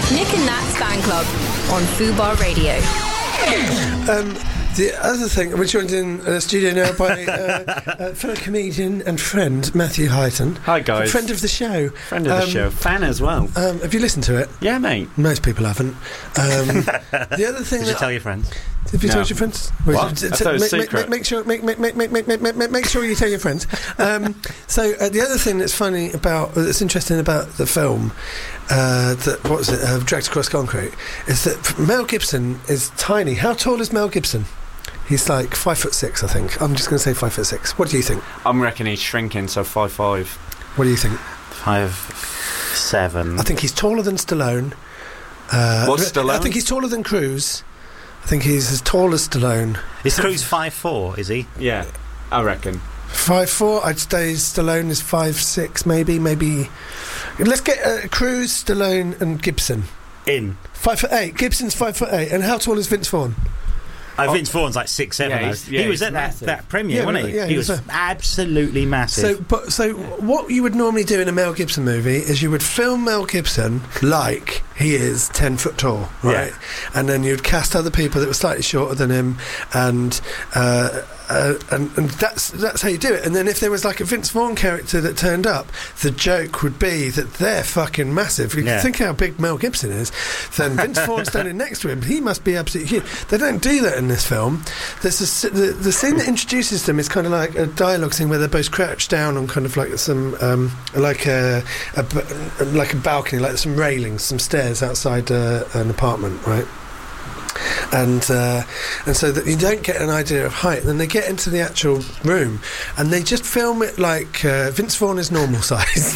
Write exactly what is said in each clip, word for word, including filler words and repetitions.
Nick and Nat's Fan Club on Fubar Radio. Um, the other thing, we're joined in the studio now by uh, uh, fellow comedian and friend Matthew Hyton. Hi guys. Friend of the show. Friend of um, the show. Fan as well. Um, have you listened to it? Yeah, mate. Most people haven't. Um, the other thing Did that you tell your friends? Have you No. told your friends? What? I thought it was make, secret. Make, make sure, make, make, make, make, make, make, make, make sure you tell your friends. Um, so uh, the other thing that's funny about, uh, that's interesting about the film, uh, that what was it, uh, Dragged Across Concrete, is that Mel Gibson is tiny. How tall is Mel Gibson? He's like five foot six, I think. I'm just going to say five foot six. What do you think? I'm reckon he's shrinking, so five five. What do you think? Five, seven. I think he's taller than Stallone. Uh, What's Stallone? I think he's taller than Cruise. I think he's as tall as Stallone. Is Cruise five four? Is he? Yeah, I reckon. Five four. I'd say Stallone is five six, maybe, maybe. Let's get uh, Cruise, Stallone, and Gibson. In. Five foot eight. Gibson's five foot eight. And how tall is Vince Vaughn? Oh, Vince Vaughn's like six seven. Yeah, though. he's- yeah, he was he's at that, massive. that premiere, Yeah, wasn't he? yeah, he he was was a- absolutely massive. So, but so what you would normally do in a Mel Gibson movie is you would film Mel Gibson like he is ten foot tall, right? Yeah. And then you'd cast other people that were slightly shorter than him, and uh, uh, and, and that's that's how you do it. And then if there was like a Vince Vaughn character that turned up, the joke would be that they're fucking massive. You Yeah. think how big Mel Gibson is, then Vince Vaughn standing next to him, he must be absolutely huge. They don't do that in this film. There's a, s- the, the scene that introduces them is kind of like a dialogue scene where they're both crouched down on kind of like some um, like a, a b- like a balcony, like some railings, some stairs outside uh, an apartment, right? And uh, and so that you don't get an idea of height. And then they get into the actual room, and they just film it like uh, Vince Vaughn is normal sized.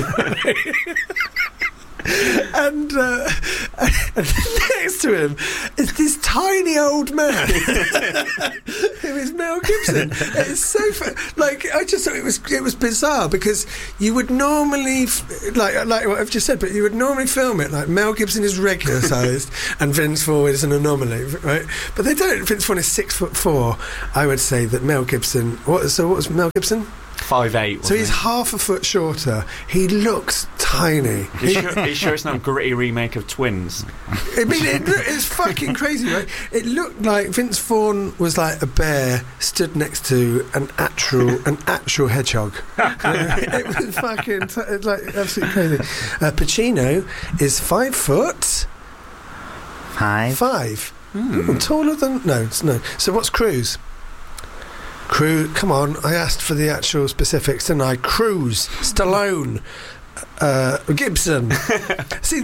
And, uh, and next to him is this tiny old man who is Mel Gibson. It's so fu- like I just thought it was it was bizarre because you would normally f- like like what I've just said, but you would normally film it like Mel Gibson is regular sized and Vince Vaughn is an anomaly, right? But they don't. Vince Vaughn is six foot four. I would say that Mel Gibson. What? So what was Mel Gibson? Five eight. So he's half a foot shorter. He looks tiny. You sure, you sure it's not a gritty remake of Twins? I mean, it, it's fucking crazy, right? It looked like Vince Vaughn was like a bear stood next to an actual, an actual hedgehog. It was fucking t- it's like absolutely crazy. Uh, Pacino is five foot Five. five. Hmm. Ooh, taller than no, it's no. So what's Cruise? Cruise. Come on, I asked for the actual specifics, didn't I? Cruise, Stallone, uh, Gibson. See.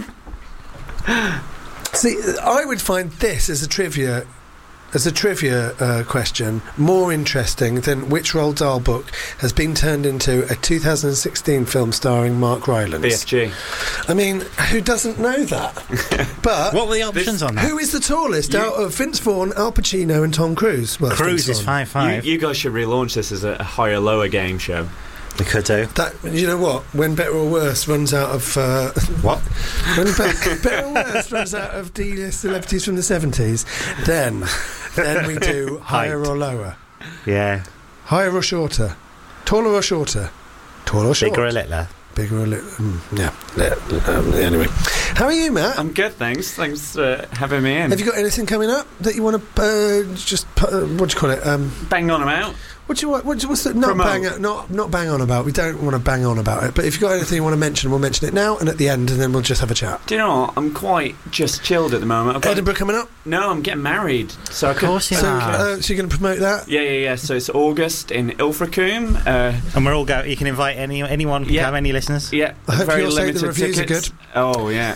See, I would find this as a trivia, as a trivia uh, question more interesting than which Roald Dahl book has been turned into a two thousand sixteen film starring Mark Rylance. B F G. I mean, who doesn't know that? But What were the options on that? who is the tallest You- out of Vince Vaughn, Al Pacino, and Tom Cruise? Well, Cruise Vince is Vaughn. five five. You, you guys should relaunch this as a higher lower game show. We could do. That you know what? When Better or Worse runs out of uh, What? when Be- Better or Worse runs out of D-list celebrities from the seventies, then then we do higher Height. or lower, Yeah. higher or shorter, taller or shorter, taller or short, Bigger or littler. bigger or little. Mm, yeah. yeah. Um, anyway, how are you, Matt? I'm good, thanks. Thanks for having me in. Have you got anything coming up that you want to uh, just pu- uh, what do you call it? Um, Bang on them out. What do you want? What, what's the, not Promote. bang not not bang on about? We don't want to bang on about it. But if you've got anything you want to mention, we'll mention it now and at the end, and then we'll just have a chat. Do you know what? I'm quite just chilled at the moment. I've got, Edinburgh coming up. no, I'm getting married. So I Of could, course you So, are. uh, so you're going to promote that? Yeah, yeah, yeah. So it's August in Ilfracombe. Uh, And we're all go. You can invite any anyone. Can Yeah. come, any listeners. yeah, I hope very you'll say limited the reviews are tickets. good. Oh yeah,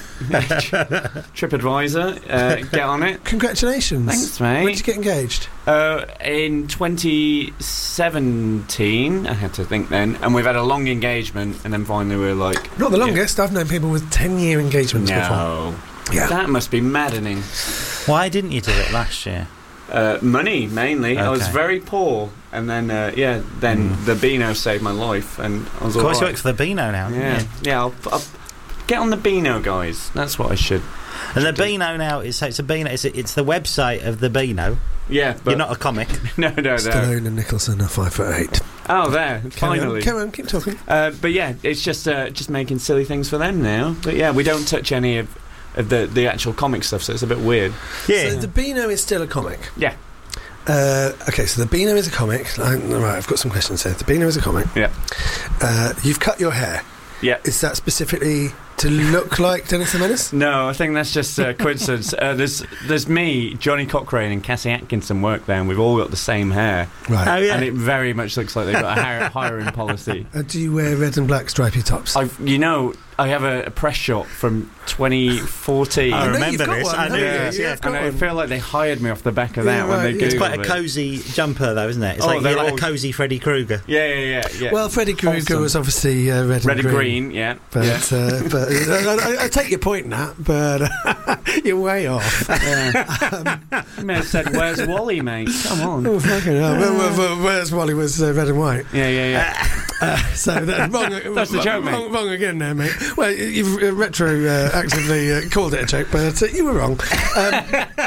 TripAdvisor. Uh, get on it. Congratulations. Thanks, mate. When did you get engaged? Uh, in twenty seventeen, I had to think then, and we've had a long engagement, and then finally we were like, Not the yeah. longest. I've known people with ten-year engagements before. no, Yeah. that must be maddening. Why didn't you do it last year? Uh, money mainly. I was Okay. very poor, and then uh, yeah, then Mm. the Beano saved my life, and I was Of course, all you right. work for the Beano now. Yeah, Don't you? yeah. I'll, I'll get on the Beano, guys. That's what I should. And the do. Beano now is so it's a Beano. It's, it's the website of the Beano. Yeah, but You're not a comic. no, no, no. Stallone and Nicholson are five foot eight. Oh, there, Carry finally. on, carry on, keep talking. Uh, but yeah, it's just uh, just making silly things for them now. But yeah, we don't touch any of of the the actual comic stuff. So it's a bit weird. Yeah. So the Beano is still a comic. Yeah. Uh, okay, so the Beano is a comic. I, right, I've got some questions here. The Beano is a comic. Yeah. Uh, you've cut your hair. Yeah. Is that specifically to look like Dennis the Menace? No, I think that's just a coincidence. uh, there's there's me, Johnny Cochrane, and Cassie Atkinson work there, and we've all got the same hair. Right. Oh, yeah. And it very much looks like they've got a hire, hiring policy. Uh, do you wear red and black stripy tops? I've, you know, I have a, a press shot from twenty fourteen. I know remember you've got this. one, I haven't knew you? this, Yeah, yeah. you've got And I one. feel like they hired me off the back of that Yeah, when right, they yeah. Googled It's quite a it. cosy jumper, though, isn't it? It's Oh, like, they're you're like all- a cosy Freddy Krueger. Yeah, yeah, yeah, yeah. Well, Freddy Krueger Awesome. was obviously uh, red, Red and and green. green, yeah. But, yeah. uh, but uh, I, I take your point, Nat, but uh, you're way off. Yeah. You may have said, "Where's Wally, mate? Come on." Oh, fucking hell. Well, well, well, where's Wally was uh, red and white? Yeah, yeah, yeah. Uh, so that's wrong. That's the wrong, joke, mate. wrong, wrong again there, mate. Well, you- you've uh, retro uh, actively uh, called it a joke, but uh, you were wrong. Um,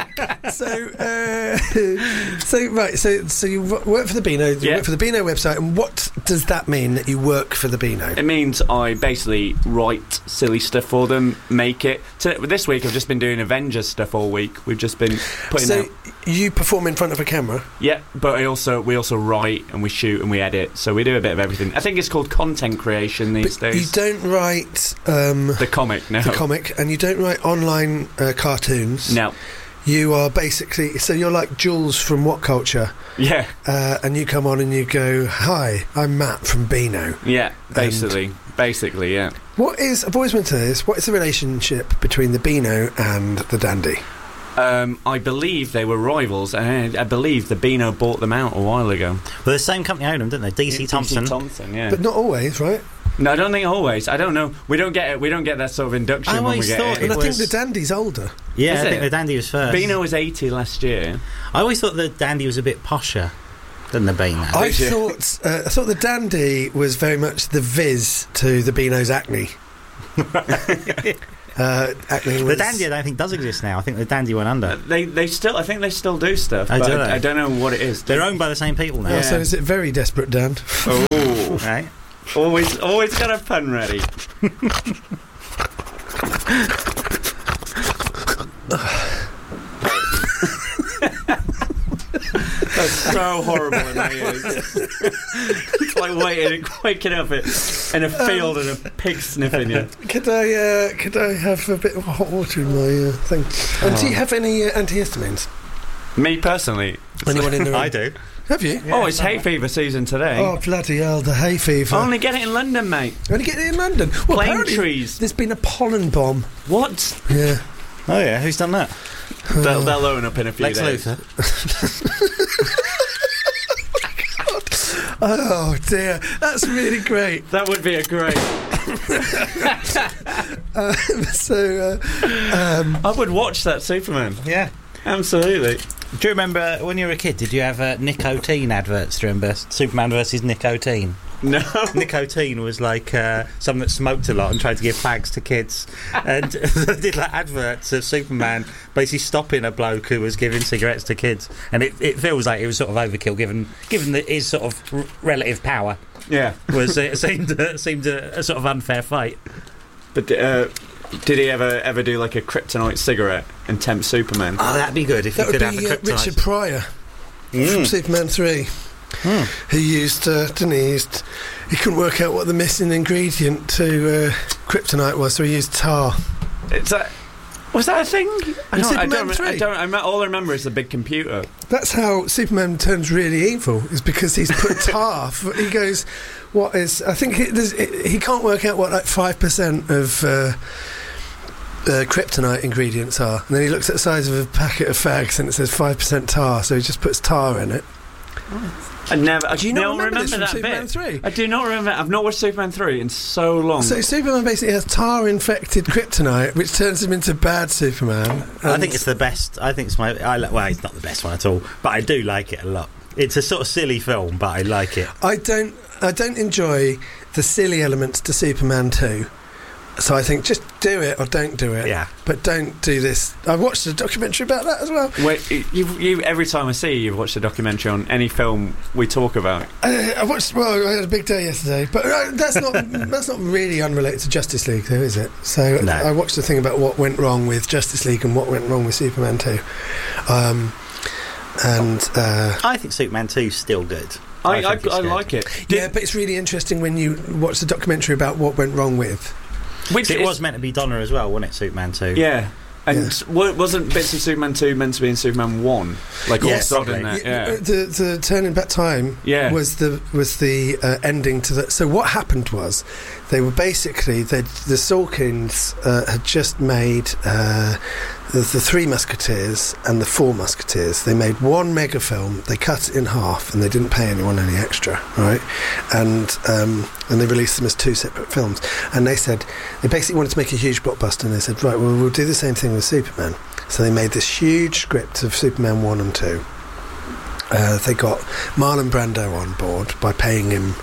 so, uh, so right, so so you w- work for the Beano, you Yeah. work for the Beano website, and what does that mean that you work for the Beano? It means I basically write silly stuff for them, make it. So this week I've just been doing Avengers stuff all week. We've just been putting So out. you perform in front of a camera. Yeah, but I also we also write and we shoot and we edit. So we do a bit of everything. I think it's called content creation these But days. you don't write um, the comic, no. the comic, and you don't write online uh, cartoons. No. You are basically, so you're like Jules from What Culture, Yeah, uh, and you come on and you go, "Hi, I'm Matt from Beano." yeah, basically. Basically, yeah. What is, I've always wanted to know this, what is the relationship between the Beano and the Dandy? Um, I believe they were rivals, and I believe the Beano bought them out a while ago. Well, the same company owned them, didn't they? D C Thompson. D C Thompson, yeah. But not always, right? No, I don't think always. I don't know. We don't get it. We don't get that sort of induction I when we always get thought it. And it I think was- the Dandy's older. Yeah, Is I think it? the Dandy was first. Beano was eighty last year. I always thought the Dandy was a bit posher than the Beano. I Did you? thought uh, I thought the Dandy was very much the Viz to the Beano's Acne. uh, acne The was, Dandy, I don't think does exist now. I think the Dandy went under. They they still. I think they still do stuff. I but don't know. I, I don't know what it is. They're owned by the same people now. Oh, Yeah. so is it very desperate, Dan? Oh, Right? always always got a pun ready. That's so horrible in my ears. It's like waiting, waking up in a field and a pig sniffing you. Could I uh, could I have a bit of hot water in my uh, thing? And do you have any uh, antihistamines? Me personally. Anyone in the room? I do. Have you? oh, it's hay fever season today. Oh bloody hell! The hay fever. Only get it in London, mate. Only get it in London. Well, Plane apparently trees. There's been a pollen bomb. What? Yeah. Oh, yeah. Who's done that? They'll, they'll own up in a few Lex days. Luthor. Oh dear, that's really great. That would be a great. Uh, so, uh, um, I would watch that Superman. Yeah. Absolutely. Do you remember when you were a kid, did you have uh, nicotine adverts? Do you remember Superman versus nicotine? No. Nicotine was like uh, someone that smoked a lot and tried to give fags to kids, and they did like adverts of Superman basically stopping a bloke who was giving cigarettes to kids, and it, it feels like it was sort of overkill given given that his sort of r- relative power Yeah. was it seemed uh, seemed a, a sort of unfair fight. But uh, did he ever ever do like a kryptonite cigarette and tempt Superman? Oh, that'd be good if that you would could have be a uh, kryptonite. Richard Pryor from Mm. Superman three. Hmm. He used, uh, didn't he? He, used, he couldn't work out what the missing ingredient to uh, kryptonite was, so he used tar. It's that. Was that a thing? I In don't. I Superman don't. I three? don't. I, all I remember is the big computer. That's how Superman turns really evil, is because he's put tar. For, he goes, what is, I think he, there's, he can't work out what like five percent of uh, uh, kryptonite ingredients are. And then he looks at the size of a packet of fags and it says five percent tar, so he just puts tar in it. I never. I Do you not don't remember, remember, this from that Superman bit. three? I do not remember. I've not watched Superman three in so long. So Superman basically has tar-infected kryptonite, which turns him into bad Superman. I and- think it's the best. I think it's my. I, li- well, it's not the best one at all, but I do like it a lot. It's a sort of silly film, but I like it. I don't. I don't enjoy the silly elements to Superman two, So I think just do it or don't do it. Yeah. But don't do this. I watched a documentary about that as well. Wait, you, you, every time I see you, you've watched a documentary on any film we talk about. I, I watched. Well, I had a big day yesterday, but uh, that's not that's not really unrelated to Justice League, though, is it? So No. I watched the thing about what went wrong with Justice League and what went wrong with Superman two, um, and uh, I think Superman two's still good. I, I, think it's I good. like it. yeah, but it's really interesting when you watch the documentary about what went wrong with. Which It is- was meant to be Donna as well, wasn't it, Superman two? Yeah. And Yeah. wa- wasn't bits of Superman two meant to be in Superman one? Like all Yes. sudden Probably. that, yeah. The the turning back time Yeah. was the was the uh, ending to the. So what happened was, they were basically they the Sorkins uh, had just made uh, the, the Three Musketeers and the Four Musketeers. They made one mega film. They cut it in half and they didn't pay anyone any extra, right? And um, and they released them as two separate films. And they said they basically wanted to make a huge blockbuster. And they said, right, well, we'll do the same thing with Superman. So they made this huge script of Superman one and two. Uh, they got Marlon Brando on board by paying him.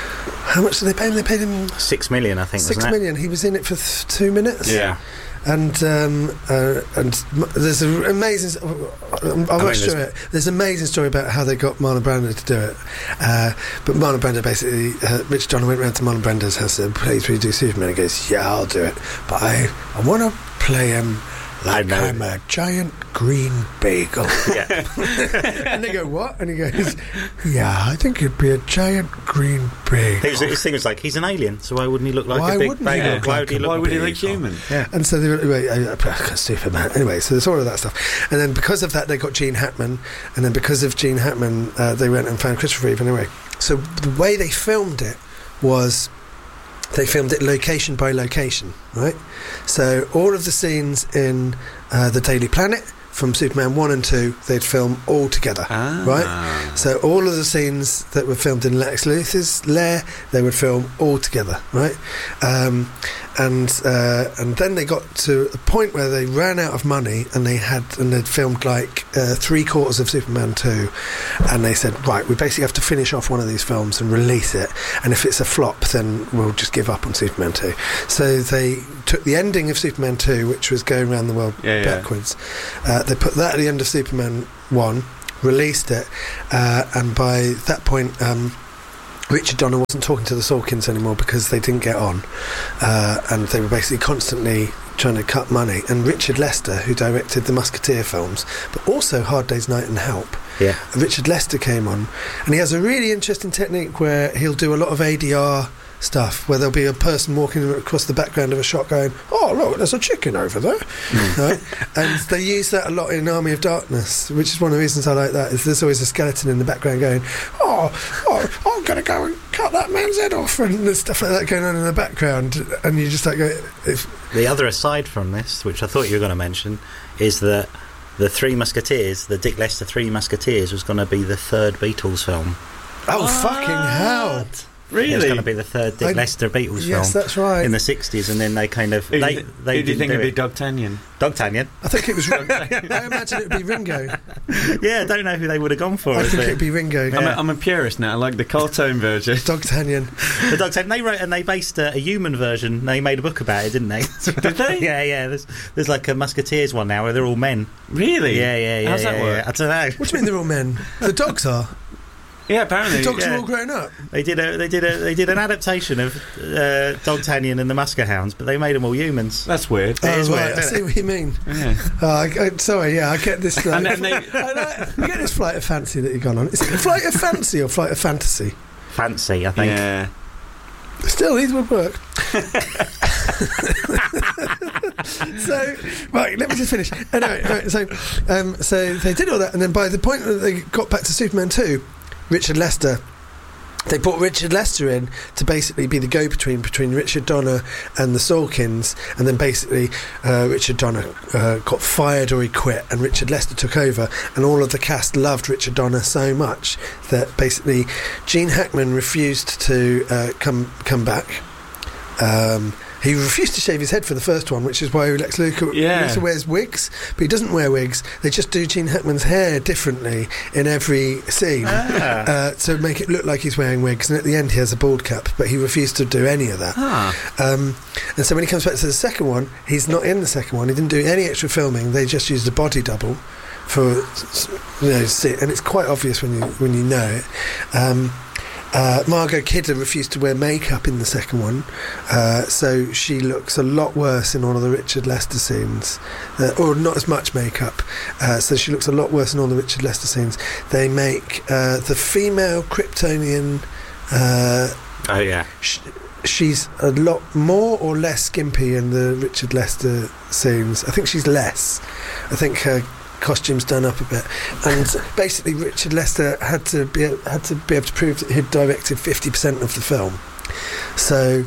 How much did they pay him? They paid him Six million, I think, six wasn't it? million. He was in it for th- two minutes. Yeah. And um, uh, and m- there's an amazing. I'll I rush mean, through it. There's an amazing story about how they got Marlon Brando to do it. Uh, but Marlon Brando basically, uh, Rich Donner went round to Marlon Brando's house and said, "Please, will you do Superman?" He goes, "Yeah, I'll do it, but I I want to play him like know. I'm a giant green bagel." Yeah. And they go, "What?" And he goes, "Yeah, I think it'd be a giant green bagel." His, his thing was like, he's an alien, so why wouldn't he look like Why a big wouldn't he bagel? look Why like would he a- look Why would he look bagel. human? Yeah. And so they were, wait, uh, uh, Superman. Anyway, so there's all of that stuff. And then because of that, they got Gene Hackman. And then because of Gene Hackman, uh, they went and found Christopher Reeve anyway. So the way they filmed it was they filmed it location by location, right? So all of the scenes in uh, the Daily Planet from Superman one and two, they'd film all together, Ah. right? So all of the scenes that were filmed in Lex Luthor's lair, they would film all together, right? Um, and uh, and then they got to a point where they ran out of money, and they had and they'd filmed like uh, three quarters of Superman two, and they said, right, we basically have to finish off one of these films and release it, and if it's a flop, then we'll just give up on Superman two. So they took the ending of Superman two, which was going around the world Yeah, yeah. backwards. Uh, they put that at the end of Superman one, released it, uh, and by that point, um, Richard Donner wasn't talking to the Sorkins anymore because they didn't get on, uh, and they were basically constantly trying to cut money. And Richard Lester, who directed the Musketeer films, but also Hard Day's Night and Help, Yeah. Richard Lester came on, and he has a really interesting technique where he'll do a lot of A D R stuff, where there'll be a person walking across the background of a shot going, "Oh look, there's a chicken over there," right? And they use that a lot in Army of Darkness, which is one of the reasons I like that. Is there's always a skeleton in the background going, "Oh, oh I'm gonna go and cut that man's head off," and there's stuff like that going on in the background, and you just like go, if, The other aside from this, which I thought you were going to mention, is that the Three Musketeers, the Dick Lester Three Musketeers, was going to be the third Beatles film. "Oh fucking hell!" Really? It was going to be the third Dick I- Lester Beatles Yes, film that's right. in the sixties, and then they kind of Who they do you, they who do you didn't think do it'd be it. D'Artagnan? D'Artagnan. I think it was. I imagine it would be Ringo. Yeah, I don't know who they would have gone for. I as think the- it'd be Ringo. I'm, a, I'm a purist now. I like the cartoon version. D'Artagnan. The D'Artagnan. They wrote and they based a, a human version. They made a book about it, didn't they? Did they? Yeah, yeah. There's there's like a Musketeers one now where they're all men. Really? Yeah, yeah, yeah. How's yeah, that yeah. work? I don't know. What do you mean they're all men? The dogs are. Yeah, apparently. The dogs yeah. are all grown up. They did a they did a they did an adaptation of uh, D'Artagnan and the Musca Hounds, but they made them all humans. That's weird. It is oh, weird, right, I isn't see what you mean. Yeah. Oh, I, I, sorry, yeah, I get this. Like, And then they- I, like, I get this flight of fancy that you've gone on. Is it flight of fancy or flight of fantasy? Fancy, I think. Yeah. Still, these would work. So, right, let me just finish. Anyway, right, so, um, so they did all that, and then by the point that they got back to Superman two, Richard Lester, they brought Richard Lester in to basically be the go-between between Richard Donner and the Sorkins, and then basically uh, Richard Donner uh, got fired or he quit, and Richard Lester took over, and all of the cast loved Richard Donner so much that basically Gene Hackman refused to uh, come come back. Um, He refused to shave his head for the first one, which is why Lex Luthor, Yeah. Luthor wears wigs, but he doesn't wear wigs. They just do Gene Hackman's hair differently in every scene Ah. uh, to make it look like he's wearing wigs, and at the end he has a bald cap, but he refused to do any of that. Ah. Um, and so when he comes back to the second one, he's not in the second one. He didn't do any extra filming. They just used a body double for, you know, see, and it's quite obvious when you when you know it. Um, uh, Margot Kidder refused to wear makeup in the second one, uh, so she looks a lot worse in all of the Richard Lester scenes, uh, or not as much makeup. Uh, so she looks a lot worse in all the Richard Lester scenes. They make uh, the female Kryptonian. Uh, Oh yeah. sh- she's a lot more or less skimpy in the Richard Lester scenes. I think she's less. I think her costume's done up a bit, and basically Richard Lester had to be had to be able to prove that he'd directed fifty percent of the film, so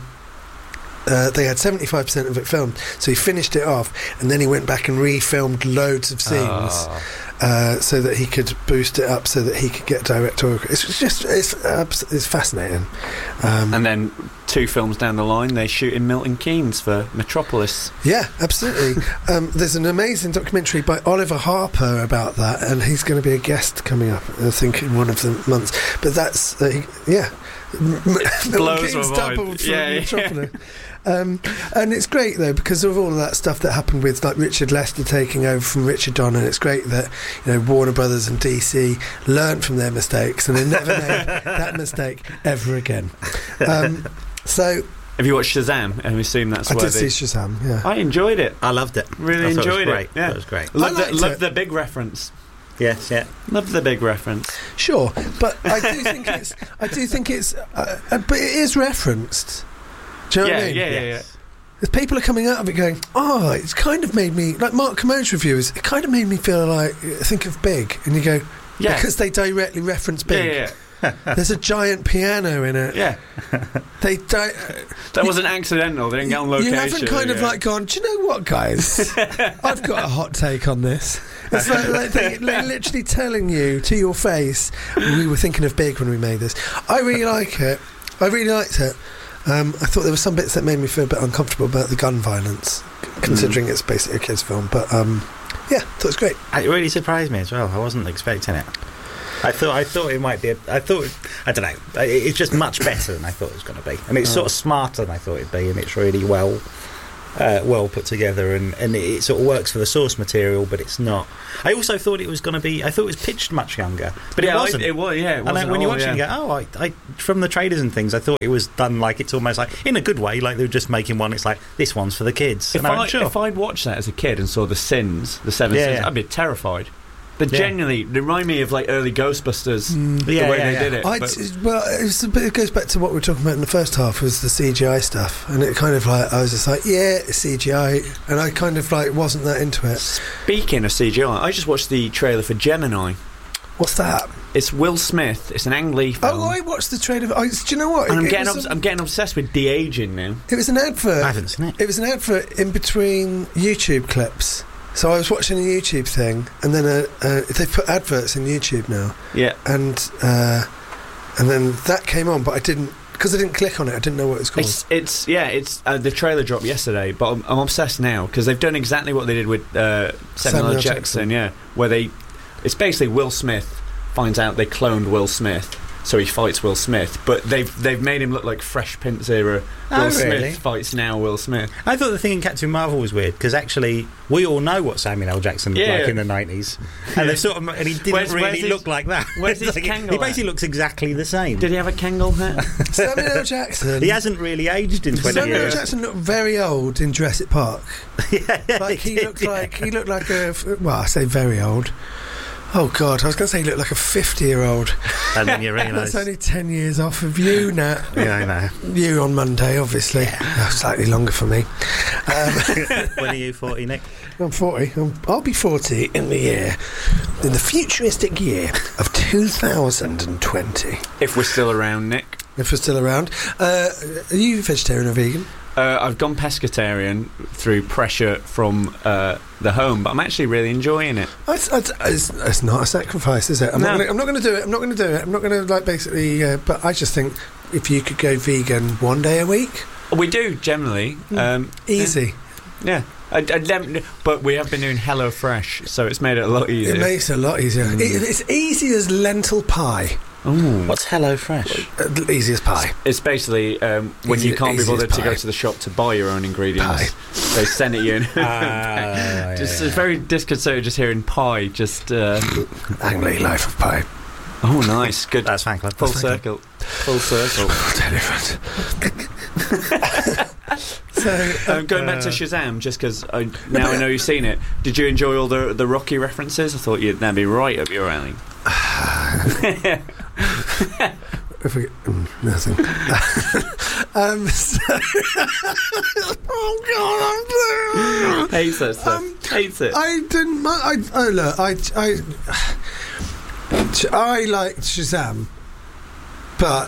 uh, they had seventy-five percent of it filmed, so he finished it off and then he went back and refilmed loads of scenes. Oh. Uh, so that he could boost it up, so that he could get directorial. It's just it's abs- it's fascinating. Um, And then two films down the line, they shoot in Milton Keynes for Metropolis. yeah, absolutely. um, there's an amazing documentary by Oliver Harper about that, and he's going to be a guest coming up, I think, in one of the months. But that's uh, he, yeah, M- Milton Blows Keynes my mind. doubled from Yeah, yeah. Metropolis. Um, and it's great though, because of all of that stuff that happened with like Richard Lester taking over from Richard Donner. It's great that, you know, Warner Brothers and D C learned from their mistakes and they never made that mistake ever again. Um, so Have you watched Shazam? Have you seen that's I where did they... see Shazam. Yeah, I enjoyed it. I loved it. Really I thought enjoyed it. Was great. it. Yeah. That was great. Love, I the, liked love it. the big reference. Yes, yeah. Love the big reference. sure, but I do think it's I do think it's uh, uh, but it is referenced. Do you know Yeah, what I mean? yeah, yeah, yeah. Yes. There's people are coming out of it going, oh, it's kind of made me, like Mark Commode's reviewers, it kind of made me feel like, think of Big, and you go, Yeah. because they directly reference Yeah, Big. yeah, yeah. There's a giant piano in it. Yeah. They di- That wasn't accidental. They didn't get on location. You haven't kind of yeah. like gone, do you know what, guys? I've got a hot take on this. It's like, like they, they're literally telling you to your face, we were thinking of Big when we made this. I really like it. I really liked it. Um, I thought there were some bits that made me feel a bit uncomfortable about the gun violence, considering mm. it's basically a kids' film. But um, yeah, thought it was great. It really surprised me as well. I wasn't expecting it. I thought I thought it might be. A, I thought I don't know. It, it's just much better than I thought it was going to be, and it's Oh. sort of smarter than I thought it'd be, and it's really well. Uh, well put together, and, and it, it sort of works for the source material, but it's not. I also thought it was going to be. I thought it was pitched much younger, but yeah, it wasn't. I, it was, yeah. It and wasn't like, when you all, watch yeah. it, you go, "Oh, I, I." From the trailers and things, I thought it was done like it's almost like in a good way, like they were just making one. It's like this one's for the kids. If, and I I, went, sure. if I'd watched that as a kid and saw the Sins, the Seven Yeah, Sins, yeah. I'd be terrified. But Yeah. genuinely, they remind me of like early Ghostbusters, Mm. the Yeah, way yeah, they yeah. did it. I, but- well, it, was a bit, it goes back to what we were talking about in the first half, was the C G I stuff, and it kind of like I was just like, yeah, it's C G I, and I kind of like wasn't that into it. Speaking of C G I, I just watched the trailer for Gemini. What's that? It's Will Smith. It's an Ang Lee film. Oh, I watched the trailer. I, do you know what? and I'm It- it getting, was obs- a- I'm getting obsessed with de-aging now. It was an advert. I haven't seen it. It was an advert in between YouTube clips. So I was watching a YouTube thing, and then uh, uh, they put adverts in YouTube now, Yeah. and uh, and then that came on, but I didn't, because I didn't click on it. I didn't know what it was called. It's, it's yeah, it's uh, the trailer dropped yesterday, but I'm, I'm obsessed now because they've done exactly what they did with uh, Samuel, Samuel L. Jackson. Jackson, yeah, where they, it's basically Will Smith finds out they cloned Will Smith, so he fights Will Smith, but they've they've made him look like Fresh Prince era. Will Oh, Smith really? fights now Will Smith. I thought the thing in Captain Marvel was weird because actually we all know what Samuel L. Jackson looked Yeah. like in the nineties, and they sort of and he didn't Where's- really where's his- look like that. where's his Like, Kangol he at? basically looks exactly the same. Did he have a Kangol hat? Samuel L. Jackson. He hasn't really aged in twenty Samuel L. years. Jackson looked very old in Jurassic Park. yeah, Like he did, looked yeah. like he looked like a well, I say very old. Oh God, I was going to say he looked like a fifty-year-old. And then you realise. That's only ten years off of you, Nat. Yeah, I know. You on Monday, obviously. Oh, slightly longer for me. Um, When are you forty, Nick? I'm forty. I'm, I'll be forty in the year, in the futuristic year of two thousand twenty. If we're still around, Nick. If we're still around. Uh, are you vegetarian or vegan? Uh, I've gone pescatarian through pressure from uh, the home, but I'm actually really enjoying it. It's, it's, it's, it's not a sacrifice, is it? I'm No. not gonna, I'm not going to do it. I'm not going to do it. I'm not going to like basically. Uh, but I just think if you could go vegan one day a week, We do generally. Um, Easy. Yeah. I, I never, but we have been doing Hello Fresh, so it's made it a lot easier. It makes it a lot easier. Mm. It, it's easy as lentil pie. Ooh. What's Hello Fresh? Uh, easy as pie. It's basically um, when Easy- you can't be easy as bothered to pie. go to the shop to buy your own ingredients. Pie. They send it you in. Ah, yeah, just yeah. It's very disconcerting just hearing pie. Just uh, Ang Lee Life of Pie. oh, nice, good. That's fan club. Full That's fan circle. Full circle. So, Um, going back to Shazam, just because I, now I know you've seen it. Did you enjoy all the the Rocky references? I thought you'd that'd be right up your alley. if we, mm, nothing. um, so oh God, I'm Hates that stuff. Um, Hates it. I didn't. mi- I, oh look, I, I, I liked Shazam, but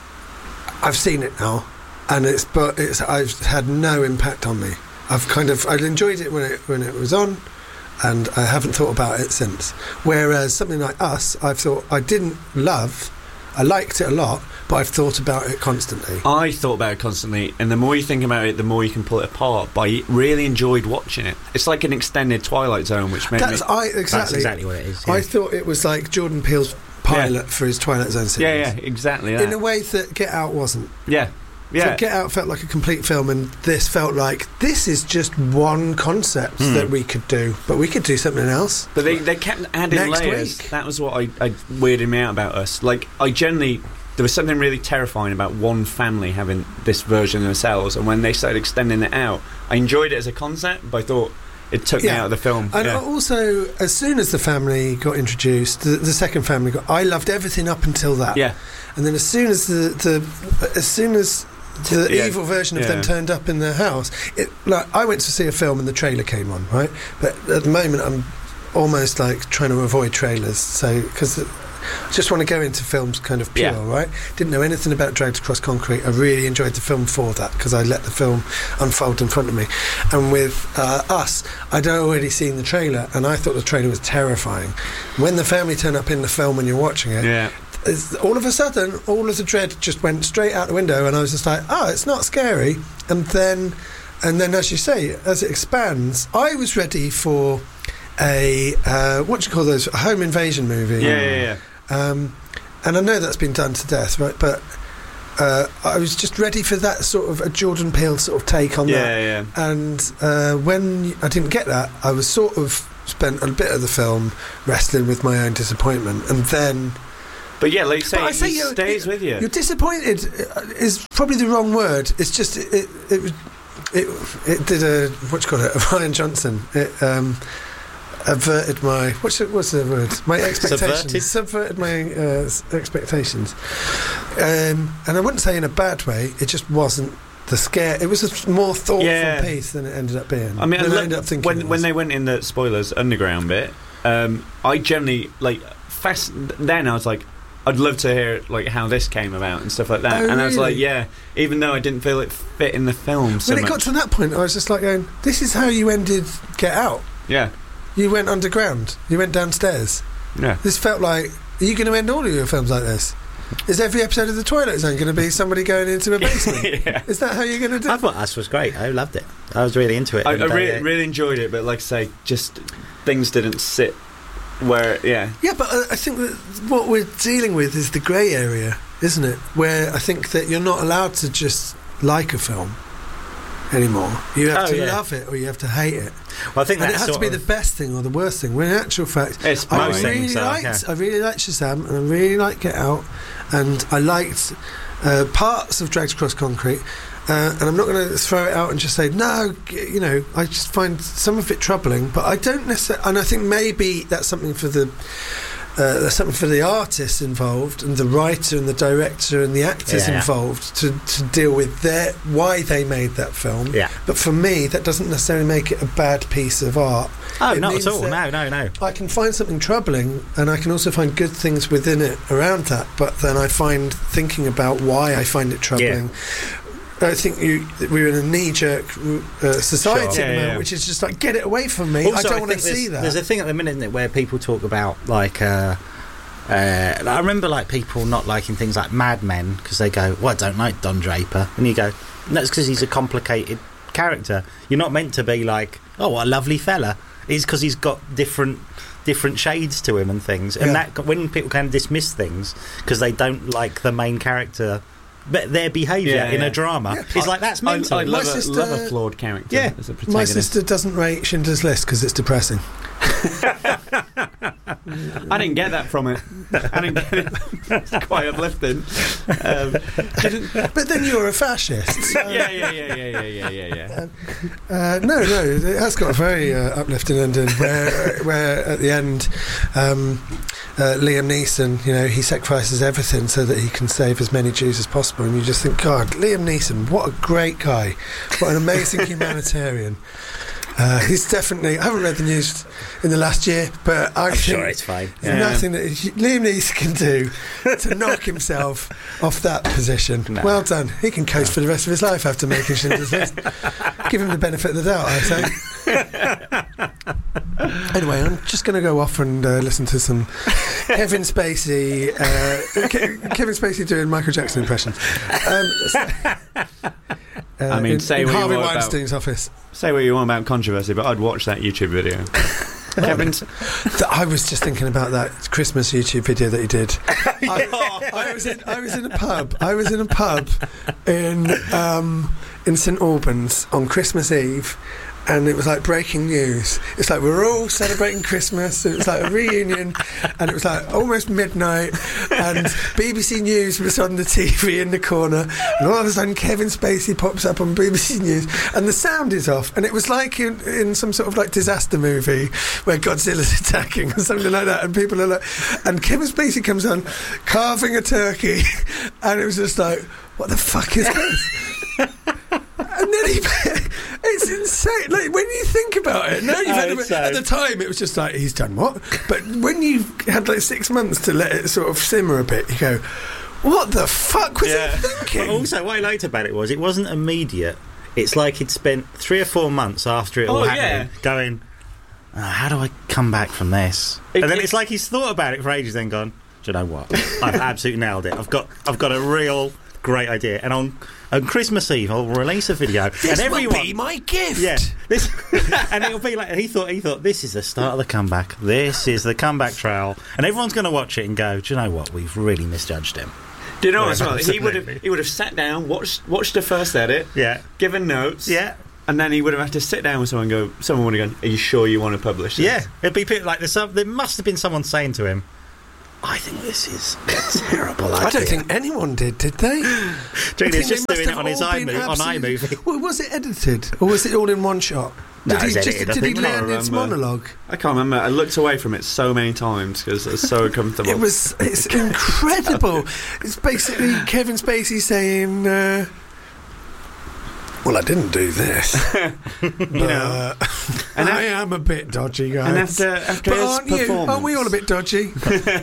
I've seen it now, and it's but it's I've had no impact on me. I've kind of I enjoyed it when it when it was on, and I haven't thought about it since. Whereas something like Us, I've thought I didn't love. I liked it a lot, but I've thought about it constantly. I thought about it constantly, and the more you think about it, the more you can pull it apart. But I really enjoyed watching it. It's like an extended Twilight Zone, which made That's me. I exactly. That's exactly what it is. Yeah. I thought it was like Jordan Peele's pilot for his Twilight Zone series. Yeah, yeah, exactly. That. In a way that Get Out wasn't. yeah, yeah. So Get Out felt like a complete film, and this felt like this is just one concept Hmm. that we could do, but we could do something else. But they, they kept adding Next layers. week. That was what I, I weirded me out about Us. Like, I generally. There was something really terrifying about one family having this version of themselves, and when they started extending it out, I enjoyed it as a concept, but I thought it took me Yeah. out of the film. And yeah. also, as soon as the family got introduced, the, the second family got. I loved everything up until that. yeah. And then as soon as the, the as soon as the Yeah. evil version of Yeah. them turned up in their house, it like I went to see a film and the trailer came on, right? But at the moment, I'm almost like trying to avoid trailers, so because. I just want to go into films kind of pure, Yeah. right? Didn't know anything about Dragged Across Concrete. I really enjoyed the film for that because I let the film unfold in front of me. And with uh, Us, I'd already seen the trailer, and I thought the trailer was terrifying. When the family turn up in the film when you're watching it, Yeah. it's, all of a sudden, all of the dread just went straight out the window, and I was just like, oh, it's not scary. And then, and then, as you say, as it expands, I was ready for a uh, what do you call those? A home invasion movie. Yeah, yeah, yeah. Um, and I know that's been done to death, right? But uh, I was just ready for that sort of a Jordan Peele sort of take on Yeah, that. yeah. And uh, when I didn't get that, I was sort of spent a bit of the film wrestling with my own disappointment, and then. But yeah, like you say, But I it say you're- stays with you. You're disappointed uh, is probably the wrong word. It's just it it it, was- it, it did a what you call it, a Ryan Johnson. It um, averted my what's the, what's the word? My expectations. Subverted? Subverted my uh, s- expectations. Um, and I wouldn't say in a bad way. It just wasn't the scare. It was a th- more thoughtful Yeah. piece than it ended up being. I mean, I Than look- ended up thinking when it when was. they went in the spoilers underground bit, um, I generally like fast. Then I was like, I'd love to hear like how this came about and stuff like that. Oh, and I was like, really? yeah, even though I didn't feel it fit in the film so when it much. got to that point, I was just like going, "This is how you ended Get Out. yeah, You went underground. You went downstairs." yeah. This felt like, are you going to end all of your films like this? Is every episode of The Twilight Zone going to be somebody going into a basement? yeah. Is that how you're going to do I it? thought Us was great. I loved it. I was really into it. I, I and, uh, really, really enjoyed it, but like I say, just things didn't sit where. Yeah, Yeah, but uh, I think that what we're dealing with is the grey area, isn't it? Where I think that you're not allowed to just like a film anymore. You have Oh, to yeah. love it or you have to hate it. Well, I think And it that's has to sort be of- the best thing or the worst thing. When in actual fact, it's I most really things are, liked. yeah. I really liked Shazam, and I really liked Get Out, and I liked uh, parts of Dragged Across Concrete. Uh, and I'm not going to throw it out and just say no. g- You know, I just find some of it troubling, but I don't necessarily. And I think maybe that's something for the. Uh, there's something for the artists involved and the writer and the director and the actors Yeah, yeah. involved to, to deal with their why they made that film. Yeah. But for me, that doesn't necessarily make it a bad piece of art. Oh, It not means at all. that- No, no, no. I can find something troubling, and I can also find good things within it around that. But then I find thinking about why I find it troubling. I think you, we're in a knee-jerk uh, society Sure. at the Yeah, moment, yeah. which is just like, get it away from me. Also, I don't want to think see there's, that. There's a thing at the minute, isn't it, where people talk about like uh, Uh, I remember like people not liking things like Mad Men because they go, "Well, I don't like Don Draper," and you go, "No, it's because he's a complicated character. You're not meant to be like, oh, what a lovely fella." It's because he's got different different shades to him and things. And Yeah. that when people can dismiss things because they don't like the main character, but their behaviour Yeah, in yeah. a drama, Yeah. it's like that's I, mental. I love, My a, sister- love a flawed character Yeah. as a My protagonist. sister doesn't rate Schindler's List because it's depressing. I didn't get that from it. I didn't get it. It's quite uplifting. Um, didn't- But then you're a fascist. So, yeah, yeah, yeah, yeah, yeah, yeah, yeah. Uh, no, no, it has got a very uh, uplifting ending where, where at the end, um, uh, Liam Neeson, you know, he sacrifices everything so that he can save as many Jews as possible, and you just think, God, Liam Neeson, what a great guy, what an amazing humanitarian. Uh, he's definitely. I haven't read the news in the last year, but I I'm think sure it's fine. there's Yeah. nothing that he- Liam Neeson can do to knock himself off that position. No. Well done. He can coast for the rest of his life after making Schindler's List. Give him the benefit of the doubt, I say. Anyway, I'm just going to go off and uh, listen to some Kevin Spacey. Uh, Ke- Kevin Spacey doing Michael Jackson impressions. Um, so- uh, I mean, in, say in what you Harvey want about- Weinstein's office. Say what you want about controversy, but I'd watch that YouTube video. Kevin's. Th- I was just thinking about that Christmas YouTube video that he did. I, I was in, I was in a pub. I was in a pub in um, in St Albans on Christmas Eve. And it was like breaking news. It's like we were all celebrating Christmas. And it was like a reunion, and it was like almost midnight. And B B C News was on the T V in the corner, and all of a sudden Kevin Spacey pops up on B B C News, and the sound is off. And it was like in, in some sort of like disaster movie where Godzilla's attacking or something like that. And people are like, and Kevin Spacey comes on carving a turkey, and it was just like, what the fuck is this? And then he, it's insane. Like when you think about it, now you've had Oh, a, it's so- at the time it was just like he's done what, but when you had like six months to let it sort of simmer a bit, you go, what the fuck was Yeah. he thinking? But also, what I liked about it was it wasn't immediate. It's like he'd spent three or four months after it all Oh, happened yeah. going, oh, how do I come back from this? It- and then it- it's like he's thought about it for ages, then gone, do you know what? I've absolutely nailed it. I've got, I've got a real great idea. And on, on Christmas Eve, I'll release a video. This and everyone, will be my gift. yeah, this, and it'll be like he thought. He thought this is the start of the comeback. This is the comeback trail, and everyone's going to watch it and go, "Do you know what? We've really misjudged him." Do you know Yeah, what? As well? He would have absolutely. he would have sat down, watched watched the first edit, Yeah, given notes, yeah, and then he would have had to sit down with someone and go. Someone would have gone, "Are you sure you want to publish this?" yeah. It'd be people like there's some, there must have been someone saying to him, "I think this is a terrible idea." I don't think anyone did, did they? Julian's I think just they doing must it on have his all been iMovie. On absolutely- iMovie. Well, was it edited or was it all in one shot? No, did it's he just edited, I did he think. I land can't its remember. monologue? I can't remember. I looked away from it so many times because it's so uncomfortable. It was it's incredible. It's basically Kevin Spacey saying, uh, "Well, I didn't do this, you know. but And I af- am a bit dodgy, guys." And after after but his aren't you? performance, Aren't we all a bit dodgy?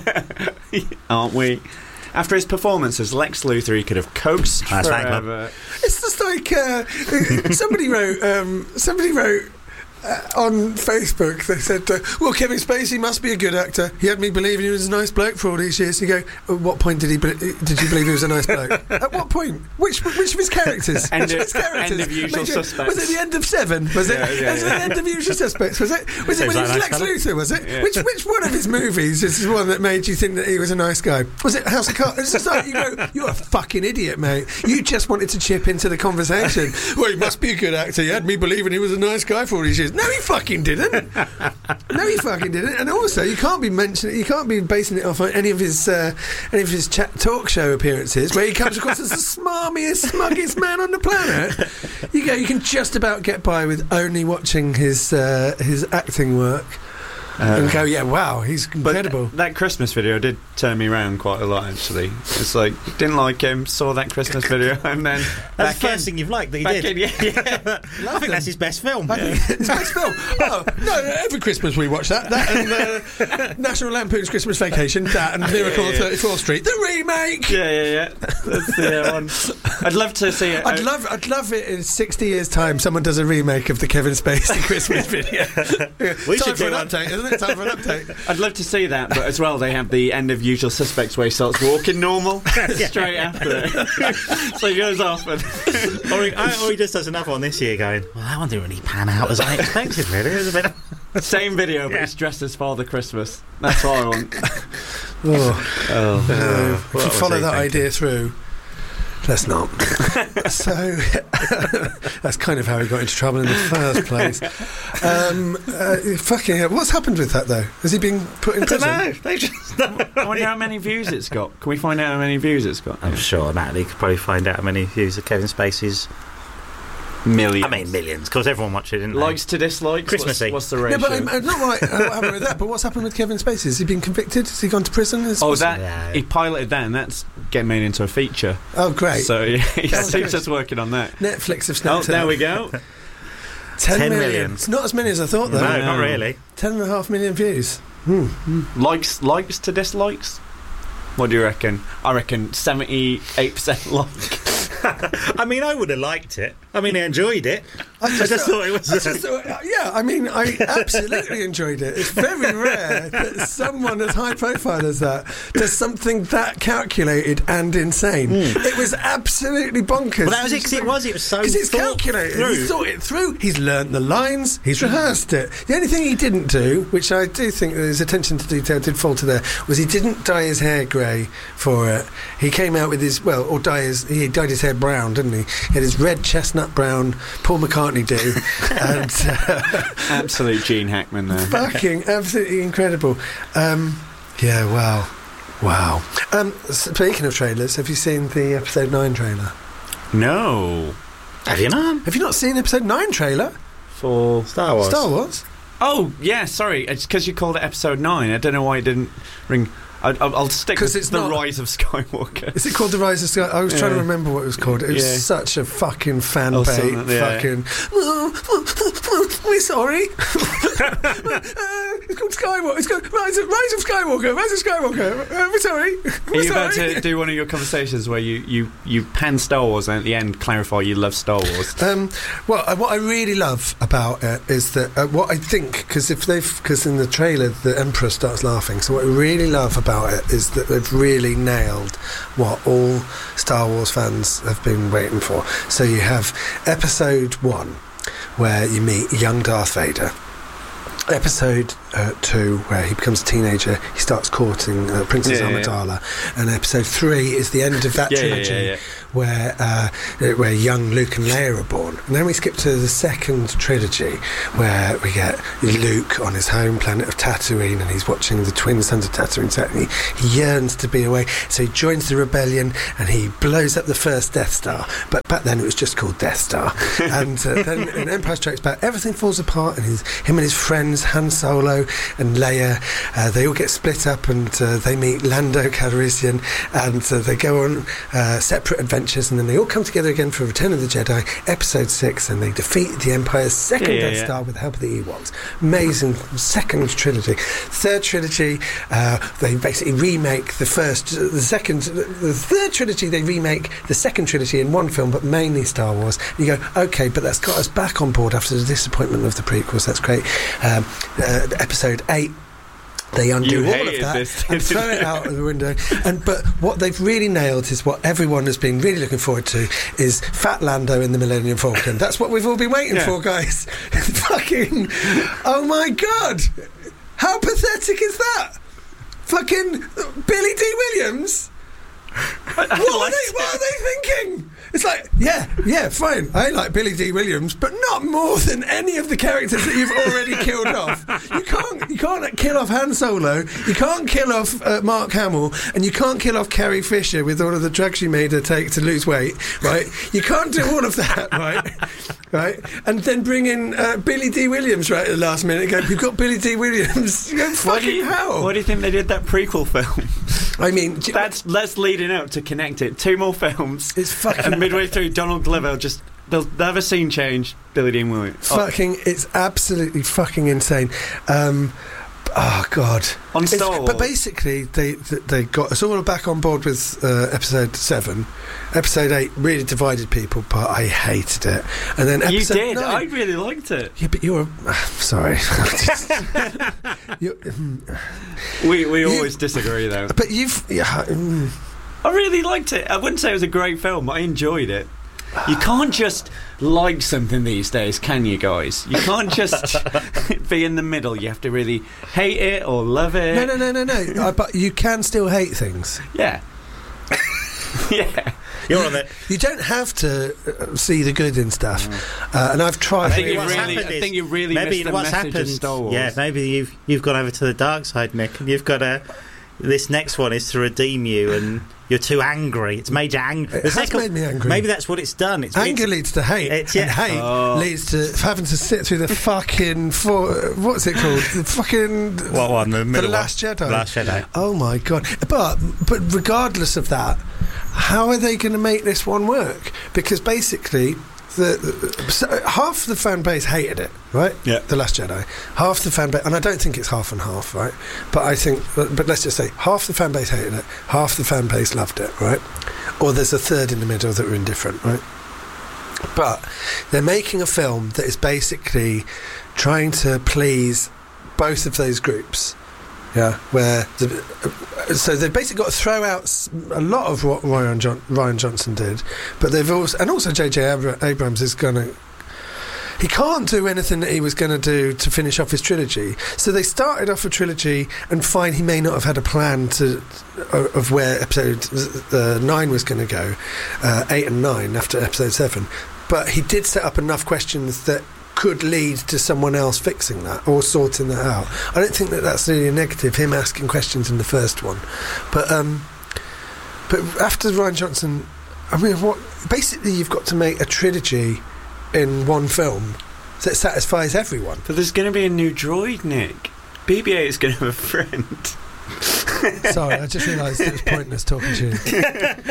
aren't we? After his performance as Lex Luthor, he could have coaxed That's right, Bob. forever. It's just like uh, somebody wrote. Um, somebody wrote. Uh, on Facebook, they said, uh, "Well, Kevin Spacey must be a good actor. He had me believing he was a nice bloke for all these years." You go, "At what point did he? Be- did you believe he was a nice bloke? At what point? Which which of his characters? End which of- of his characters? end of Usual Made you- Suspects. Was it the end of Seven? Was it? Yeah, yeah, was it yeah. the end of Usual Suspects? Was it? Was it Seems when he was like a Lex nice fella. Luthor? Was it? Yeah. Which which one of his movies is the one that made you think that he was a nice guy? Was it House of Cards? It's just like you go, "You're a fucking idiot, mate. You just wanted to chip into the conversation." Well, he must be a good actor. He had me believing he was a nice guy for all these years. No, he fucking didn't. No, he fucking didn't. And also, you can't be mentioning, you can't be basing it off on any of his, uh, any of his chat talk show appearances where he comes across as the smarmiest, smuggest man on the planet. You go, you can just about get by with only watching his uh, his acting work and go, yeah, wow, he's But incredible. th- that Christmas video did turn me around quite a lot, actually. It's like, didn't like him, saw that Christmas video, and then That's back the first in. thing you've liked that he Back did. in, yeah, yeah. I think that's his best film. I think it's best film. Oh, no, every Christmas we watch that. That and uh, National Lampoon's Christmas Vacation, that and Miracle on yeah. thirty-fourth Street, the remake. Yeah, yeah, yeah. That's the uh, one. I'd love to see it. I'd love, I'd love it in sixty years' time. Someone does a remake of the Kevin Spacey Christmas video. We Time should for do an one. update, isn't it's time for an update. I'd love to see that, but as well, they have the end of Usual Suspects where he starts walking normal straight after it. So he goes off, and or, he, or he just does another one this year, going, "Well, that one didn't really pan out as I expected. Really, it was a bit." Same video, but Yeah. he's dressed as Father Christmas. That's what I want. Oh, Oh, no. If what you was follow he that thinking? idea through, let's not. So that's kind of how he got into trouble in the first place. Um, uh, fucking hell. What's happened with that though? Has he been put in I don't prison? know. They just. I wonder how many views it's got. Can we find out how many views it's got? I'm sure Natalie could probably find out how many views of Kevin Spacey's. Millions. I mean, millions. Because everyone watched it, didn't they? Likes to dislikes. Christmassy. What's, what's the No, ratio? but I'm, I'm not right. Uh, what happened with that? But what's happened with Kevin Spacey? Has he been convicted? Has he gone to prison? Is, oh, was- that Yeah. he piloted that, and that's getting made into a feature. Oh, great. So yeah, he's That's good. just working on that. Netflix have Oh, snapped it there up. we go. Ten, ten million. million. It's not as many as I thought, though. No, No. not really. Ten and a half million views. Hmm. Likes, likes to dislikes. What do you reckon? I reckon seventy-eight percent like. I mean, I would have liked it. I mean, I enjoyed it. I I just thought it was. I just thought- yeah, I mean, I absolutely enjoyed it. It's very rare that someone as high profile as that does something that calculated and insane. It was absolutely bonkers. Well, that was it. 'Cause it was. It was so. Because it's thought calculated. through. He's thought it through. He's learnt the lines. He's rehearsed it. The only thing he didn't do, which I do think his attention to detail did falter there, was he didn't dye his hair grey for it. He came out with his, well, or dye his, he dyed his hair brown, didn't he? He had his red chestnut brown, Paul McCartney do, and uh, Absolute Gene Hackman there. fucking absolutely incredible. Um, yeah, wow. Wow. Um, speaking of trailers, have you seen the episode nine trailer? No. Have you not? Have you not seen episode nine trailer? For Star Wars. Star Wars? oh yeah, sorry. It's because you called it episode nine. I don't know why it didn't ring. I, I'll, I'll stick 'Cause with it's the not- Rise of Skywalker. Is it called The Rise of Sky? I was trying to Yeah. remember what it was called. It was Yeah. such a fucking fan Oh, bait. something, yeah. Fucking. We're sorry. Uh, it's called Skywalker. It's called Rise of, Rise of Skywalker. Rise of Skywalker. Uh, we're sorry. Are We're you about sorry. to do one of your conversations where you, you, you pan Star Wars and at the end clarify you love Star Wars? Um, well, uh, what I really love about it is that uh, what I think, because if they've, because in the trailer the Emperor starts laughing. So what I really love about it is that they've really nailed what all Star Wars fans have been waiting for. So you have Episode One, where you meet young Darth Vader. Episode uh, two, where he becomes a teenager, he starts courting uh, Princess Yeah, yeah, Amidala, and episode three is the end of that Yeah, yeah, trilogy, yeah, yeah. where uh, where young Luke and Leia are born. And then we skip to the second trilogy, where we get Luke on his home planet of Tatooine, and he's watching the twin sons of Tatooine. So he, he yearns to be away, so he joins the rebellion and he blows up the first Death Star. But back then it was just called Death Star. And uh, then in Empire Strikes Back, everything falls apart, and his, him and his friends Han Solo and Leia, uh, they all get split up, and uh, they meet Lando Calrissian, and uh, they go on uh, separate adventures, and then they all come together again for Return of the Jedi, Episode six, and they defeat the Empire's second Yeah, yeah, Death yeah. Star with the help of the Ewoks. Amazing second trilogy. Third trilogy, uh, they basically remake the first, the second, the third trilogy. They remake the second trilogy in one film, but mainly Star Wars. And you go, okay, but that's got us back on board after the disappointment of the prequels. That's great. Um, uh, episode eight. They undo You all of hated that this, and didn't throw you? it out of the window. And but what they've really nailed is what everyone has been really looking forward to is Fat Lando in the Millennium Falcon. That's what we've all been waiting Yeah. for, guys. Fucking, oh my god, how pathetic is that? Fucking Billy D. Williams. What are, they, what are they thinking? It's like, yeah, yeah, fine. I like Billy D. Williams, but not more than any of the characters that you've already killed off. You can't, you can't kill off Han Solo. You can't kill off uh, Mark Hamill, and you can't kill off Carrie Fisher with all of the drugs you made her take to lose weight. Right? You can't do all of that, right? Right? And then bring in uh, Billy D. Williams right at the last minute. And go, we've got Billy D. Williams. You go, Why do fucking you, hell. why do you think they did that prequel film? I mean, do you- That's that's leading up to connect it. Two more films. it's fucking. And midway through, Donald Glover just they'll, they'll have a scene change. Billy Dean Williams. Oh, Fucking, it's absolutely fucking insane. Um, Oh God! On It's- Star Wars. But basically, they they got us all back on board with uh, episode seven. Episode eight really divided people, but I hated it. And then you episode did. nine, I really liked it. yeah, but you're sorry. you're, We we You- always disagree though. but you've yeah, mm, I really liked it. I wouldn't say it was a great film, but I enjoyed it. You can't just like something these days, can you guys? You can't just be in the middle. You have to really hate it or love it. no, no, no, no, no. uh, but you can still hate things. Yeah. Yeah. You're on it. You don't have to uh, see the good in stuff. Uh, and I've tried. I think Maybe you what's really, happened I is think you really maybe missed the what's message happened. of Star Wars. Yeah, maybe you've you've gone over to the dark side, Nick, and you've got a. This next one is to redeem you, and you're too angry. It's made you angry. It has made me angry. Maybe that's what it's done. It's Anger it's, leads to hate, it's- and yeah. hate Oh. leads to having to sit through the fucking for, what's it called? The fucking what one? The the middle Last one? Jedi. Last Jedi. Oh my god! But but regardless of that, how are they going to make this one work? Because basically, the so half the fan base hated it, right? Yeah. The Last Jedi. Half the fan base, and I don't think it's half and half, right? But I think, but, but let's just say half the fan base hated it, half the fan base loved it, right? Or there's a third in the middle that were indifferent, right? But they're making a film that is basically trying to please both of those groups. Yeah, where the, uh, so they've basically got to throw out s- a lot of what Ryan, John, Ryan Johnson did, but they've also and also J J Abra- Abrams is going to. He can't do anything that he was going to do to finish off his trilogy. So they started off a trilogy, and fine, he may not have had a plan to uh, of where episode uh, nine was going to go, uh, eight and nine after episode seven. But he did set up enough questions that could lead to someone else fixing that or sorting that out. I don't think that that's really a negative, him asking questions in the first one. But um, but after Ryan Johnson, I mean, what basically you've got to make a trilogy in one film that satisfies everyone. But there's going to be a new droid, Nick. B B eight is going to have a friend. Sorry, I just realised it was pointless talking to you.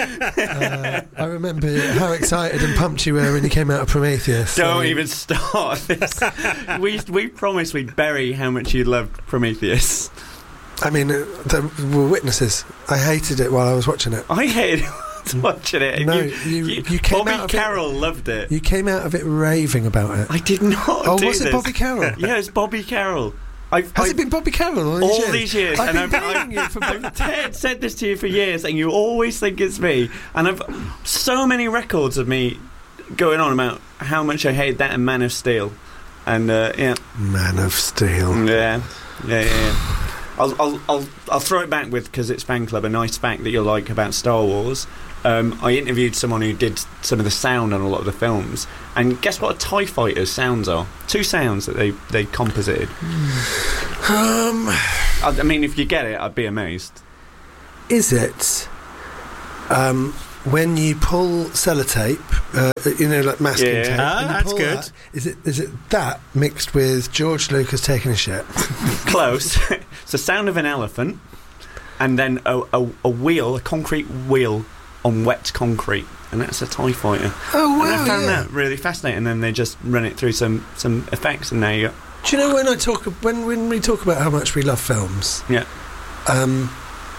Uh, I remember how excited and pumped you were when you came out of Prometheus. Don't So- even start this. we we promised we'd bury how much you loved Prometheus. I mean, uh, there were witnesses. I hated it while I was watching it. I hated watching it. No, you, you- you came Bobby out of it- Carroll loved it. You came out of it raving about it. I did not. Oh, do was it this. Bobby Carroll? Yeah, it's Bobby Carroll. I've, Has I've, it been Bobby Carroll all these all years? these years, I've and been I've, baiting you I've, for I've Ted said this to you for years, and you always think it's me. And I've so many records of me going on about how much I hate that and Man of Steel, and uh, yeah, Man of Steel. yeah, yeah, yeah. yeah. I'll, I'll, I'll, I'll throw it back with, because it's fan club, a nice fact that you'll like about Star Wars. Um, I interviewed someone who did some of the sound on a lot of the films, and guess what a TIE fighter's sounds are? Two sounds that they, they composited. Um, I, I mean, if you get it, I'd be amazed. is it um, when you pull sellotape, uh, you know, like masking Yeah. tape? Ah, when you that's pull good. that, is it is it that mixed with George Lucas taking a shit? Close. It's the sound of an elephant, and then a, a, a wheel, a concrete wheel on wet concrete, and that's a TIE fighter. Oh And wow! I found yeah. that really fascinating. And then they just run it through some, some effects, and there you go. Do you know when I talk when when we talk about how much we love films? Yeah. Um,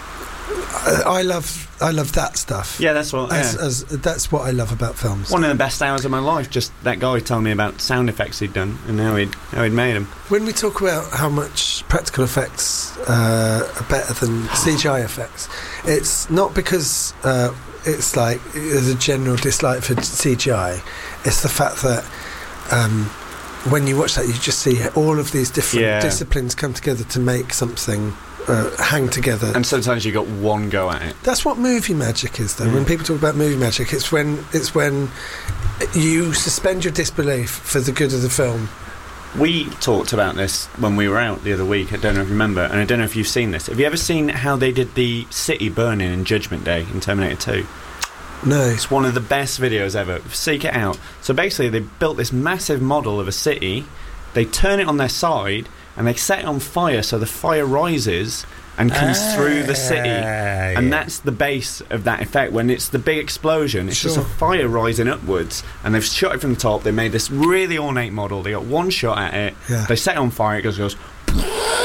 I, I love I love that stuff. Yeah, that's what. As, Yeah. as that's what I love about films. One of the best hours of my life. Just that guy telling me about sound effects he'd done and how he'd how he'd made them. When we talk about how much practical effects uh, are better than C G I effects, it's not because uh, it's like there's a general dislike for C G I. It's the fact that um, when you watch that, you just see all of these different Yeah. disciplines come together to make something uh, hang together. And sometimes you got one go at it. That's what movie magic is, though. Mm. When people talk about movie magic, it's when it's when you suspend your disbelief for the good of the film. We talked about this when we were out the other week. I don't know if you remember, and I don't know if you've seen this. Have you ever seen how they did the city burning in Judgment Day in Terminator two? No. It's one of the best videos ever. Seek it out. So basically, they built this massive model of a city. They turn it on their side, and they set it on fire so the fire rises and comes Ah, through the city. yeah. And that's the base of that effect. When it's the big explosion, it's just a Sure. fire rising upwards. And they've shot it from the top. They made this really ornate model. They got one shot at it. Yeah. They set it on fire. It goes, goes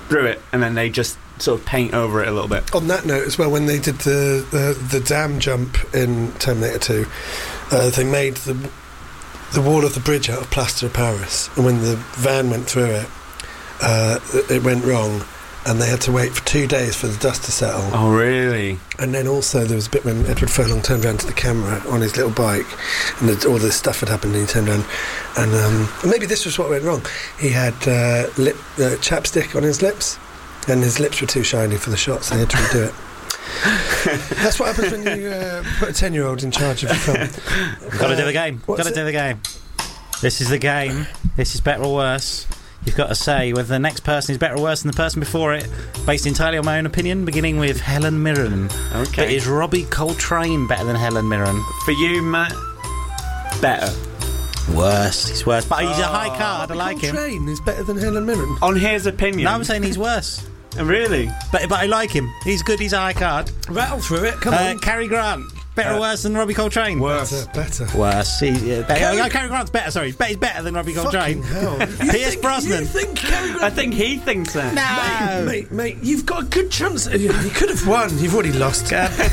through it, and then they just sort of paint over it a little bit. On that note as well, when they did the the, the dam jump in Terminator two, uh, they made the the wall of the bridge out of plaster of Paris, and when the van went through it, uh, it went wrong, and they had to wait for two days for the dust to settle. Oh, really? And then also there was a bit when Edward Furlong turned around to the camera on his little bike, and the, all this stuff had happened, and he turned around, and um, maybe this was what went wrong. He had uh, lip uh, chapstick on his lips, and his lips were too shiny for the shot, so they had to redo it. That's what happens when you uh, put a ten-year-old in charge of a film. Got to Uh, do the game. what's Got to it? do the game. This is the game. This is better or worse. You've got to say whether the next person is better or worse than the person before it, based entirely on my own opinion, beginning with Helen Mirren. Okay. But is Robbie Coltrane better than Helen Mirren? For you, Matt, better. Worse. He's worse. But he's a high card. I like him. Coltrane is better than Helen Mirren. On his opinion. No, I'm saying he's worse. Really? But but I like him. He's good. He's a high card. Rattle through it, come Uh, on. Cary Grant. Better or Uh, worse than Robbie Coltrane? Worse. Better, better. Worse. He, yeah, better. Cary- Oh, Cary Grant's better, sorry. He's better than Robbie Coltrane. Fucking hell. Pierce Brosnan. You think Cary Grant... I think he thinks that. No. Mate, mate, you've got a good chance. You, you could have won. You've already lost.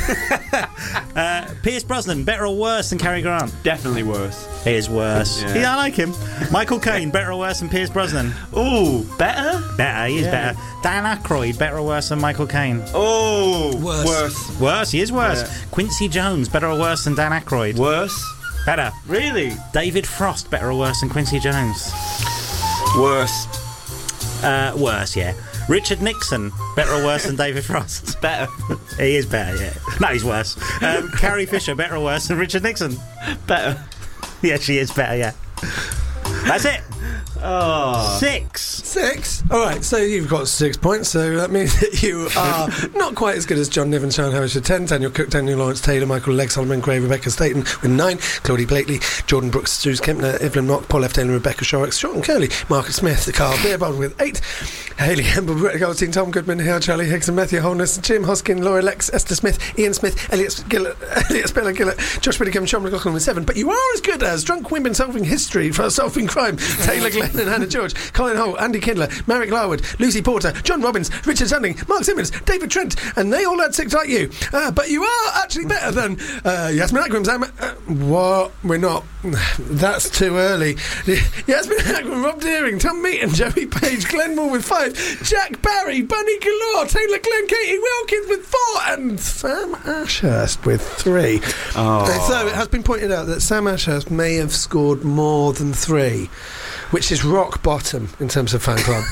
Uh, Pierce Brosnan, better or worse than Cary Grant? Definitely worse. He is worse. Yeah. Yeah, I like him. Michael Caine, better or worse than Pierce Brosnan? Ooh, better? Better, he is Yeah. better. Dan Aykroyd, better or worse than Michael Caine? Oh, Worse. Worse. Worse, he is worse. Yeah. Quincy Jones, better or worse than Dan Aykroyd? Worse? Better. Really? David Frost, better or worse than Quincy Jones? Worse. Uh, worse, yeah. Richard Nixon, better or worse than David Frost? Better. He is better, yeah. No, he's worse. Um, Carrie Fisher, better or worse than Richard Nixon? Better. Yeah, she is better, yeah. That's it. Oh. Six. Six. All right, so you've got six points, so that means that you are not quite as good as John Niven, Sharon Harris with ten, Daniel Cook, Daniel Lawrence Taylor, Michael Legg, Solomon Gray, Rebecca Staten with nine, Claudie Blakely, Jordan Brooks, Suze Kempner, Evelyn Mock, Paul F. Taylor, Rebecca Shorrock, Sean Curley, Marcus Smith, Carl Beerbond with eight, Hayley Hemble, Brett Goldstein, Tom Goodman, Hale, Charlie Higgs, and Matthew Holness, Jim Hoskin, Laura Lex, Esther Smith, Ian Smith, Elliot Gillett, Elliot Speller Gillett, Josh Whittaker, Sean McLaughlin with seven. But you are as good as Drunk Women Solving History for Solving Crime, Taylor Glenn and Hannah George, Colin Holt, Andy Kindler, Marek Larwood, Lucy Porter, John Robbins, Richard Sandling, Mark Simmons, David Trent, and they all had six like you. Uh, but you are actually better than uh, Yasmin Akram. Zam- uh, what? We're not. That's too early. Yasmin Akram, Rob Deering, Tom Meaton, Joey Page, Glenn Moore with five, Jack Barry, Bunny Galore, Taylor Glenn, Katie Wilkins with four, and Sam Ashurst with three. Oh. So it has been pointed out that Sam Ashurst may have scored more than three, which is rock bottom in terms of fan club.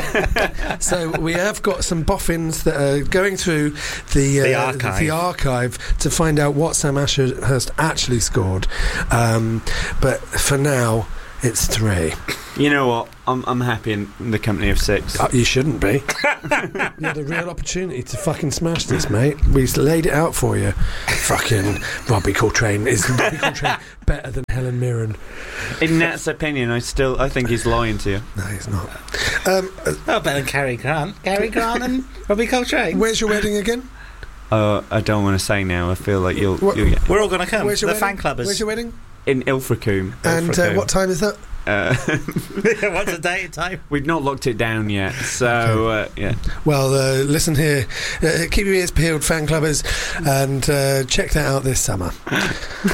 So we have got some boffins that are going through the, uh, The archive. the archive to find out what Sam Ashurst actually scored. Um, but for now, it's three. You know what? I'm I'm happy in the company of six. Uh, you shouldn't be. You had a real opportunity to fucking smash this, mate. We laid it out for you. Fucking Robbie Coltrane. Is Robbie Coltrane better than Helen Mirren? In Nat's opinion, I still I think he's lying to you. No, he's not. Um, uh, Oh, better than Cary Grant. Cary Grant and Robbie Coltrane. where's your wedding again? Uh, I don't want to say now. I feel like you'll, What- you'll get We're all going to come. Where's The your fan wedding? clubbers. Where's your wedding? in Ilfracombe. And uh, Ilfracombe. what time is that? Uh, What's the date and time? we've not locked it down yet, so uh, yeah. Well, uh, listen here. Uh, keep your ears peeled, fan clubbers, and uh, check that out this summer.